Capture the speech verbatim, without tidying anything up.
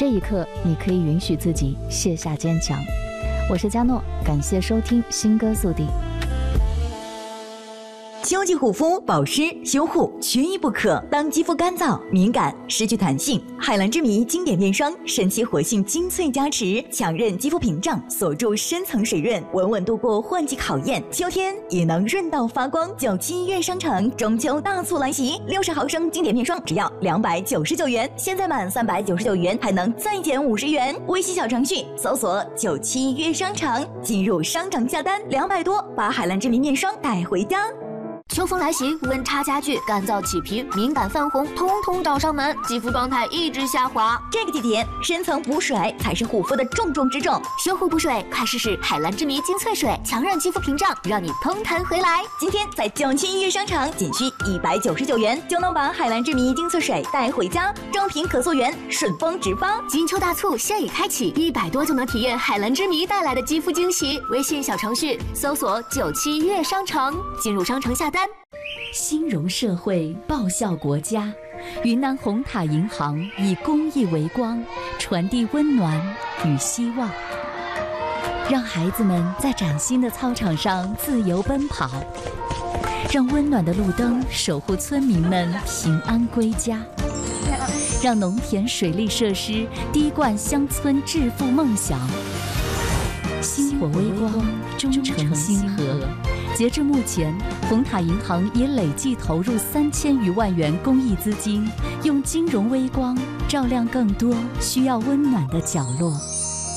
这一刻，你可以允许自己卸下坚强。我是佳诺，感谢收听新歌速递。 秋季护肤、保湿、修护缺一不可。当肌肤干燥、敏感、失去弹性，海蓝之谜经典面霜神奇活性精粹加持，强韧肌肤屏障，锁住深层水润，稳稳度过换季考验。秋天也能润到发光。九七月商城中秋大促来袭，六十毫升经典面霜只要两百九十九元，现在满三百九十九元还能再减五十元。微信小程序搜索九七月商城，进入商城下单，两百多把海蓝之谜面霜带回家。 秋风来袭，温差加剧，干燥起皮、敏感泛红，通通找上门，肌肤状态一直下滑。 这个季节，深层补水才是护肤的重中之重。 修护补水，快试试海蓝之谜精粹水，强韧肌肤屏障，让你通弹回来。 今天在九七月商场，仅需一百九十九元就能把海蓝之谜精粹水带回家，正品可溯源，顺丰直发。 金秋大促现已开启，一百多就能体验海蓝之谜带来的肌肤惊喜。微信小程序搜索九七月商城，进入商城下单。 兴荣社会，报效国家。云南红塔银行以公益为光，传递温暖与希望，让孩子们在崭新的操场上自由奔跑，让温暖的路灯守护村民们平安归家，让农田水利设施滴灌乡村致富梦想。星火微光，忠诚星河。截至目前，红塔银行已累计投入三千余万元公益资金，用金融微光照亮更多需要温暖的角落。